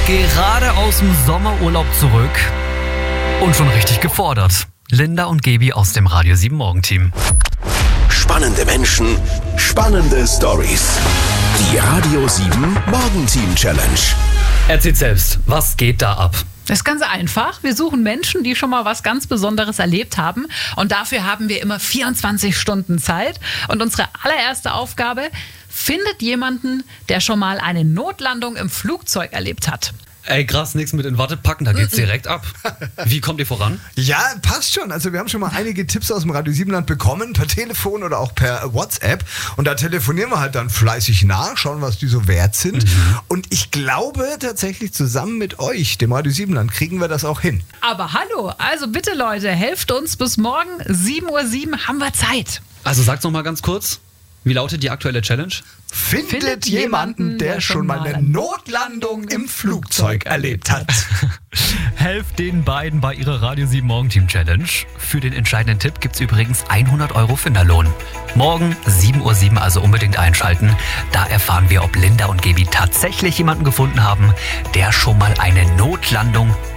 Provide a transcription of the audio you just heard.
Gerade aus dem Sommerurlaub zurück und schon richtig gefordert. Linda und Gaby aus dem Radio 7 Morgenteam. Spannende Menschen, spannende Stories. Die Radio 7 Morgenteam Challenge. Erzählt selbst, was geht da ab? Das ist ganz einfach. Wir suchen Menschen, die schon mal was ganz Besonderes erlebt haben. Und dafür haben wir immer 24 Stunden Zeit. Und unsere allererste Aufgabe: findet jemanden, der schon mal eine Notlandung im Flugzeug erlebt hat. Ey, krass, nichts mit in Watte packen, da geht's direkt ab. Wie kommt ihr voran? Ja, passt schon. Also wir haben schon mal einige Tipps aus dem Radio 7 Land bekommen, per Telefon oder auch per WhatsApp. Und da telefonieren wir halt dann fleißig nach, schauen, was die so wert sind. Und ich glaube tatsächlich, zusammen mit euch, dem Radio 7 Land, kriegen wir das auch hin. Aber hallo, also bitte Leute, helft uns. Bis morgen 7:07 Uhr haben wir Zeit. Also sag's noch mal ganz kurz. Wie lautet die aktuelle Challenge? Findet jemanden, der schon mal eine Notlandung im Flugzeug erlebt hat. Helft den beiden bei ihrer Radio 7 Morgenteam Challenge. Für den entscheidenden Tipp gibt's übrigens 100 € Finderlohn. Morgen 7:07 Uhr, also unbedingt einschalten. Da erfahren wir, ob Linda und Gaby tatsächlich jemanden gefunden haben, der schon mal eine Notlandung